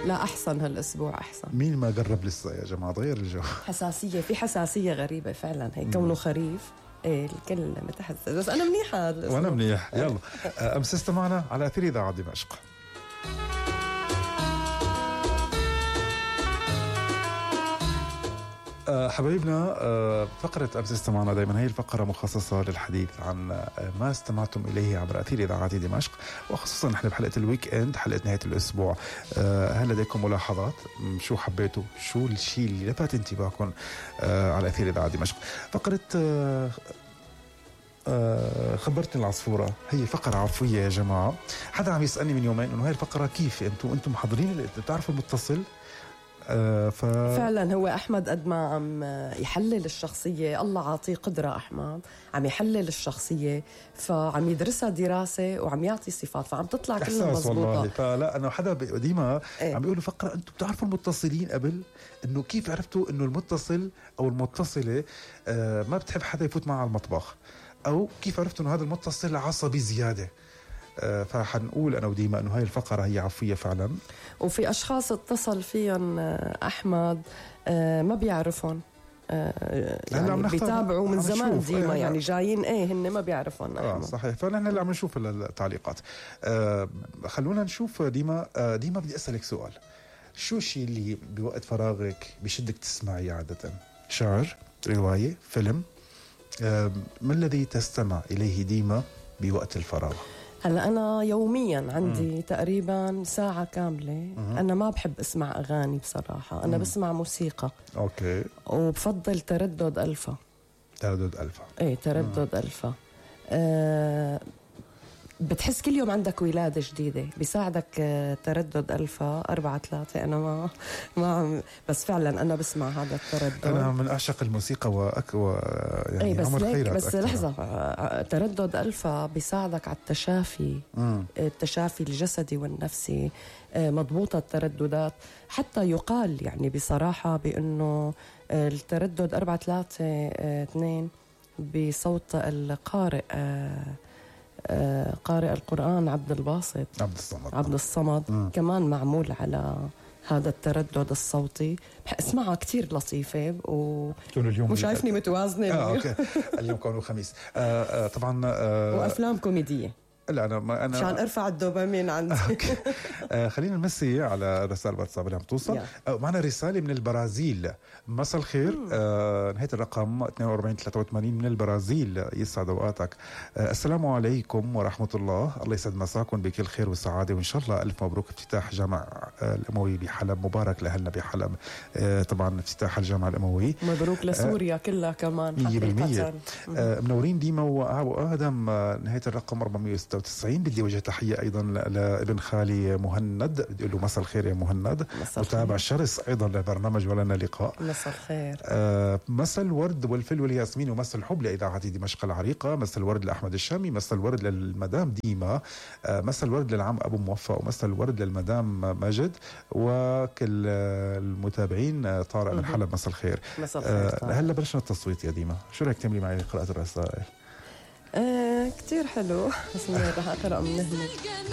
لا أحسن هالأسبوع أحسن. مين ما جرب لسه يا جماعة؟ غير الجو. حساسية، في حساسية غريبة فعلا هيك كونه خريف. ايه الكل متحسس، بس أنا منيحة وأنا منيح. يلا أمس استمعنا على أثير إذاعة دمشق. حبايبنا، فقرة أمس استمعنا دائما هي الفقرة مخصصة للحديث عن ما استمعتم إليه عبر أثير إذاعة دمشق، وخصوصا نحن بحلقة الويك إند، حلقة نهاية الأسبوع. هل لديكم ملاحظات؟ شو حبيتوا؟ شو الشيء اللي لفت انتباهكم على أثير إذاعة دمشق؟ فقرة خبرتني العصفورة هي فقرة عفوية يا جماعة. حدا عم يسألني من يومين إنه هاي الفقرة كيف أنتم محضرين بتعرفوا المتصل؟ فعلا هو أحمد قد ما عم يحلل الشخصية، الله عاطيه قدرة أحمد، عم يحلل الشخصية، فعم يدرسها دراسة وعم يعطي صفات، فعم تطلع كلها مضبوطة. فلا أنا حدا ديما عم بيقولوا فقرة أنتم بتعرفوا المتصلين قبل، إنه كيف عرفتوا إنه المتصل أو المتصلة ما بتحب حدا يفوت معها على المطبخ، أو كيف عرفتوا إنه هذا المتصل عصبي زيادة. فحنقول أنا وديما أنه هاي الفقرة هي عفوية فعلا. وفي أشخاص اتصل فيهم أحمد ما بيعرفون، يعني بيتابعوا من زمان ديما، يعني جايين هن ما بيعرفون صحيح. فنحن اللي عم نشوف التعليقات. خلونا نشوف ديما. بدي أسألك سؤال، شو الشيء اللي بوقت فراغك بيشدك تسمعي عادة؟ شعر، رواية، فيلم؟ ما الذي تستمع إليه ديما بوقت الفراغ؟ هلا أنا يوميا عندي تقريبا ساعة كاملة. أنا ما بحب أسمع أغاني بصراحة، أنا بسمع موسيقى. أوكي. وبفضل تردد ألفا. تردد ألفا. تردد ألفا. بتحس كل يوم عندك ولادة جديدة، بيساعدك تردد ألفا 4-3. أنا ما بس فعلا أنا بسمع هذا التردد. أنا من أعشق الموسيقى يعني بس ليك بس لحظة، تردد ألفا بيساعدك على التشافي. التشافي الجسدي والنفسي، مضبوطة الترددات. حتى يقال يعني بصراحة بأنه التردد 4-3-2 بصوت القارئ، قارئ القرآن عبد الصمد كمان معمول على هذا التردد الصوتي. اسمعها كتير لطيفة ومش شايفني متوازنة. أوكي. اليوم كونه خميس. طبعا وأفلام كوميدية. لا أنا عشان أرفع الدوبامين عندي. خلينا نمسي على رسالة واتساب اللي عم توصل. معنا رسالة من البرازيل. مساء الخير. نهاية الرقم 4283 من البرازيل. يسعد أوقاتك. السلام عليكم ورحمة الله. الله يسعد مساكم بكل خير والسعادة، وإن شاء الله ألف مبروك افتتاح جامع الأموي بحلب. مبارك لأهلنا بحلب. طبعا افتتاح الجامع الأموي مبروك لسوريا كلها كمان 100%. منورين ديما وآدم. نهاية الرقم 496. بدي وجه تحية أيضا لابن خالي مهند، بدي أقول له مساء الخير يا مهند، متابع شرس أيضا للبرنامج ولنا لقاء. مساء الخير. مساء الورد والفل والياسمين ومساء الحب لإذاعة دمشق العريقة. مساء الورد لأحمد الشامي. مساء الورد للمدام ديما. مساء الورد للعم أبو موفق. ومساء الورد للمدام ماجد وكل المتابعين. طارق من حلب. مساء الخير. هلا بلشنا التصويت يا ديما، شو رأيك تعملي معي قراءة الرسائل؟ كتير حلو. بس رح أقرأ من هنا.